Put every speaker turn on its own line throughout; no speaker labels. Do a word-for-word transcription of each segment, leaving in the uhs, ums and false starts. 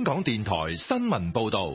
香港電台新聞報道。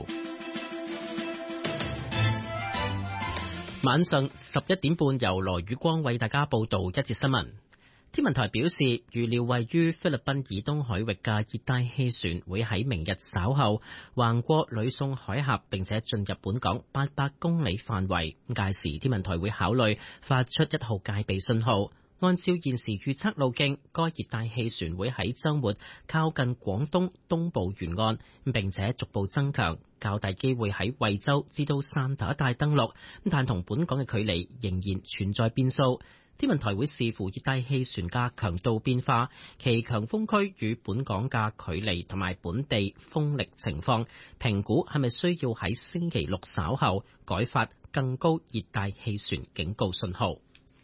晚上十一點半，由羅宇光為大家報道一節新聞。天文台表示，預料位於菲律賓以東海域嘅熱帶氣旋會喺明日稍後橫過呂宋海峽，並且進入本港八百公里範圍。屆時天文台會考慮發出一號戒備信號。按照現時預測路徑，該熱帶氣旋會喺週末靠近廣東東部沿岸，並且逐步增強，較大機會喺惠州至到汕頭一帶登陸，但同本港嘅距離仍然存在變數。天文台會視乎熱帶氣旋嘅強度變化、其強風區與本港嘅距離同埋本地風力情況，評估係咪需要喺星期六稍後改發更高熱帶氣旋警告信號。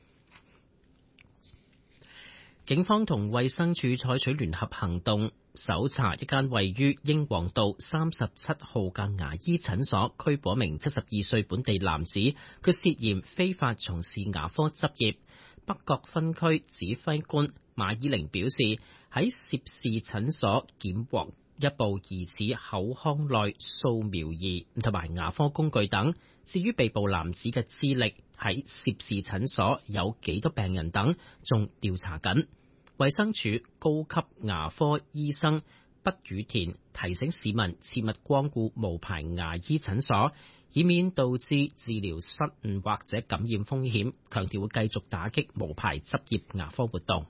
警方同衛生署採取聯合行動，搜查一間位於英皇道三十七號嘅牙醫診所，拘捕一名七十二歲本地男子，佢涉嫌非法從事牙科執業。北角分區指揮官馬依玲表示，喺涉事診所檢獲一部疑似口腔內掃描儀同埋牙科工具等。至於被捕男子嘅資歷，喺涉事診所有幾多病人等，仲調查緊。衛生署高級牙科醫生畢宇田提醒市民切勿光顧無牌牙醫診所，以免導致治療失誤或者感染風險，強調會繼續打擊無牌執業牙科活動。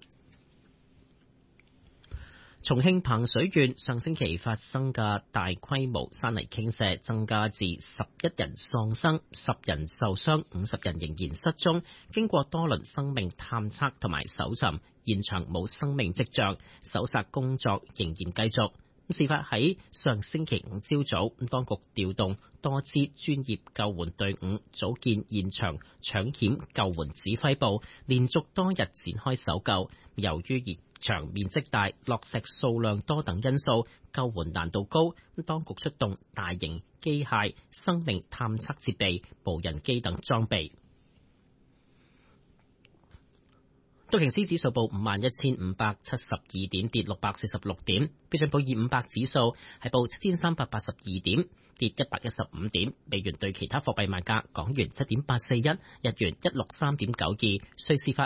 重慶彭水縣上星期發生嘅大規模山泥傾瀉，增加至十一人喪生、十人受傷、五十人仍然失蹤。經過多輪生命探測同埋搜尋，現場冇生命跡象，搜索工作仍然繼續。事發喺上星期五朝早，當局調動多支專業救援隊伍，組建現場搶險救援指揮部，連續多日展開搜救。由於現場面積大、落石數量多等因素，救援難度高。當局出動大型機械、生命探測設備、無人機等裝備。道瓊斯指數報五萬一千五百七十二點，跌六百四十六點。標準普爾五百指數係報七千三百八十二點，跌一百一十五點。美元對其他貨幣賣價：港元七點八四一，日元一六三點九二，瑞士法